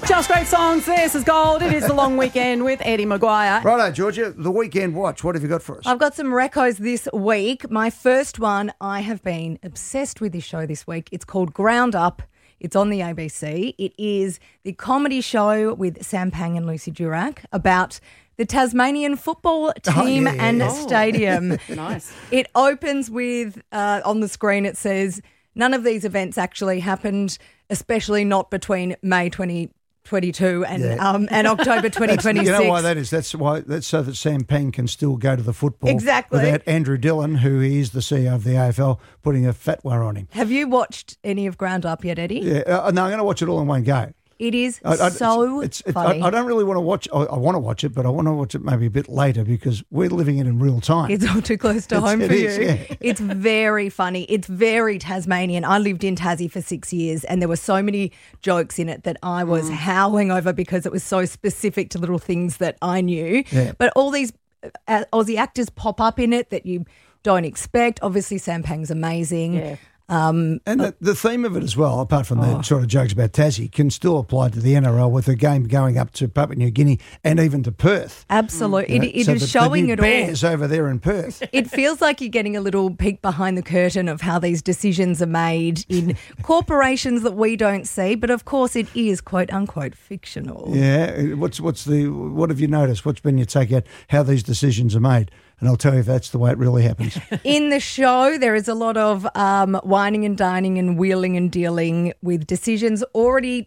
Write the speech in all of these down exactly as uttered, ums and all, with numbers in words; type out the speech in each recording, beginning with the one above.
Just great songs. This is Gold. It is the long weekend with Eddie Maguire. Righto, Georgia, the weekend watch. What have you got for us? I've got some recos this week. My first one, I have been obsessed with this show this week. It's called Ground Up. It's on the A B C. It is the comedy show with Sam Pang and Lucy Durack about the Tasmanian football team Oh, yeah, yeah, and yeah. stadium. Nice. It opens with, uh, on the screen it says, none of these events actually happened, especially not between May twenty twenty-two and Yeah. um, and October twenty twenty-six. You know why that is? That's why. That's so that Sam Pang can still go to the football Exactly. without Andrew Dillon, who is the C E O of the A F L, putting a fatwa on him. Have you watched any of Ground Up yet, Eddie? Yeah, uh, no, I'm going to watch it all in one go. It is I, I, so it's, it's, funny. I, I don't really want to watch. I, I want to watch it, but I want to watch it maybe a bit later because we're living it in real time. It's all too close to It's- home it for is, you. yeah. It's very funny. It's very Tasmanian. I lived in Tassie for six years and there were so many jokes in it that I was Mm. howling over because it was so specific to little things that I knew. Yeah. But all these uh, Aussie actors pop up in it that you don't expect. Obviously, Sam Pang's amazing. Yeah. Um, And the, the theme of it as well, apart from Oh. the sort of jokes about Tassie, can still apply to the N R L with the game going up to Papua New Guinea and even to Perth. absolutely. You know, It, it so is the, showing the new it all. Bears over there in Perth. It feels like you're getting a little peek behind the curtain of how these decisions are made in corporations that we don't see. But of course, it is quote unquote fictional. Yeah, what's what's the what have you noticed? What's been your take out how these decisions are made? And I'll tell you if that's the way it really happens. In the show, there is a lot of um, whining and dining and wheeling and dealing with decisions already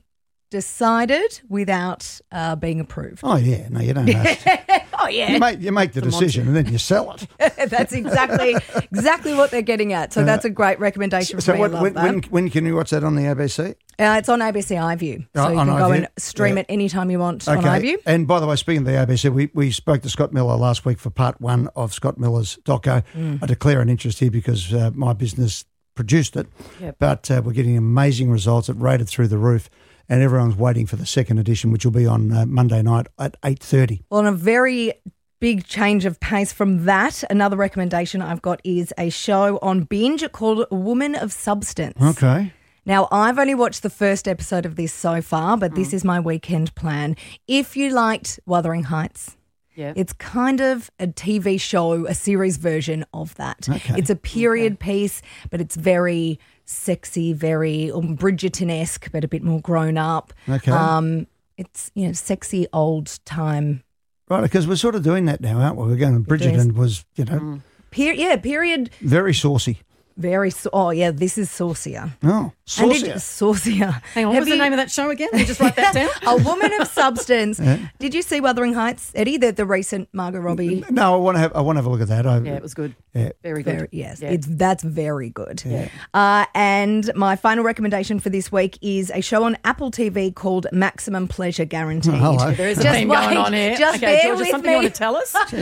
decided without uh, being approved. Oh yeah, no, you don't know. Oh yeah, You make you make the decision and then you sell it. that's exactly exactly what they're getting at. So that's a great recommendation So for me. what, I love when, that. when when can you watch that on the A B C? Uh, it's on A B C iView, so Oh, you on can go iView? and stream Yeah. it anytime you want on iView. And by the way, speaking of the A B C, we, we spoke to Scott Miller last week for part one of Scott Miller's doco. Mm. I declare an interest here because uh, my business produced it, Yep. but uh, we're getting amazing results. It rated through the roof, and everyone's waiting for the second edition, which will be on uh, Monday night at eight thirty. Well, on a very big change of pace from that, another recommendation I've got is a show on Binge called Woman of Substance. Okay. Now, I've only watched the first episode of this so far, but Mm. this is my weekend plan. If you liked Wuthering Heights, Yeah. it's kind of a T V show, a series version of that. Okay. It's a period piece, but it's very sexy, very um, Bridgerton-esque, but a bit more grown up. Okay. Um, it's, you know, sexy old time. Right, because we're sort of doing that now, aren't we? We're going, Bridgerton was, you know, Per- yeah, period. very saucy. Very, sau- oh yeah, this is saucier. Oh, And did saucy. you- saucier. Hang on, what Have was the you- name of that show again? Let me just write that down. A Woman of Substance. Did you see Wuthering Heights, Eddie? The, the recent Margot Robbie. No, I want to have. I want to have a look at that. I, Yeah, it was good. Yeah. Very good. Very, yes, Yeah. it's that's very good. Uh, and my final recommendation for this week is a show on Apple T V called Maximum Pleasure Guaranteed. Oh, hello. There is a Just theme wait, going on here. just okay, bear Georgia, with something me. you want to tell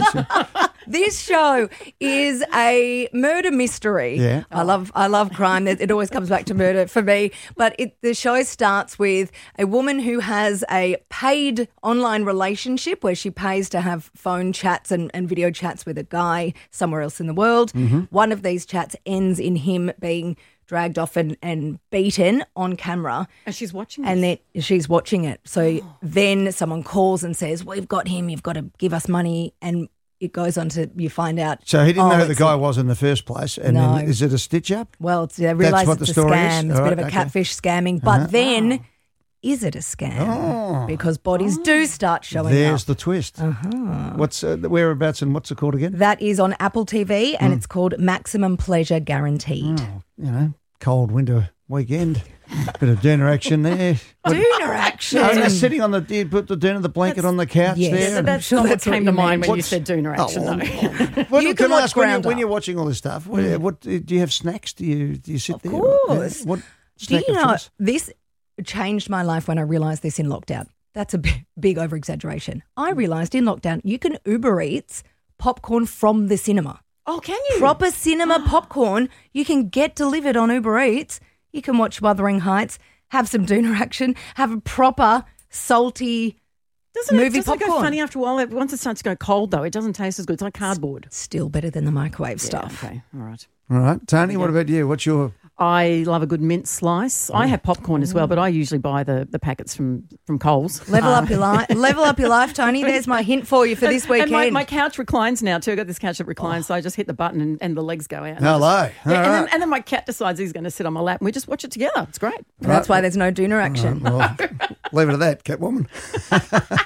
us? This show is a murder mystery. Yeah. I love I love crime. It it always comes back to murder for me. But it, the show starts with a woman who has a paid online relationship where she pays to have phone chats and, and video chats with a guy somewhere else in the world. Mm-hmm. One of these chats ends in him being dragged off and, and beaten on camera. And she's watching And this. then she's watching it. So then someone calls and says, we've got him, you've got to give us money. And it goes on to, you find out. So he didn't oh, know who the it's guy a- was in the first place. And No. then is it a stitch up? Well, it's, I realise what it's the a story is? scam. It's a All bit of a right, okay. catfish scamming. But then, is it a scam? Oh. Because bodies do start showing There's up. the twist. Uh-huh. What's uh, the whereabouts and what's it called again? That is on Apple T V Hmm. and it's called Maximum Pleasure Guaranteed. Oh, you know, cold winter weekend. Bit of dinner action there. Dooner action. Oh, they're sitting on the, you put the dinner, the blanket on the couch yes. there. Yeah, and- That's sure not what that's what came you to mean. mind when you What's- said Dooner action, Oh, though. What, You can can I watch ask when, you, Ground when Up. you're watching all this stuff? What, what do you have snacks? Do you do you sit Of there? course. Yeah. What Do snack you of know, choice? this changed my life when I realised this in lockdown. That's a big, big over-exaggeration. I realised in lockdown you can Uber Eats popcorn from the cinema. Oh, can you? Proper cinema popcorn you can get delivered on Uber Eats. You can watch Wuthering Heights, have some Dooner action, have a proper salty Doesn't movie it, doesn't it go popcorn. funny after a while? It- Once it starts to go cold, though, it doesn't taste as good. It's like cardboard. Still better than the microwave stuff. Yeah, okay, all right. All right, Tony. What about you? What's your I love a good mint slice. I have popcorn as well, but I usually buy the, the packets from, from Coles. Level Um, up your life. Level up your life, Tony. There's my hint for you for this weekend. And my, my couch reclines now too. I've got this couch that reclines, so I just hit the button and, and the legs go out. Hello. Yeah, All and, then, right. and then my cat decides he's going to sit on my lap and we just watch it together. It's great. That's why there's no Duna action. Well, leave it at that, Catwoman.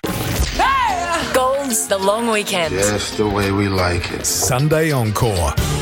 Gold's The Long Weekend. Just the way we like it. Sunday Encore.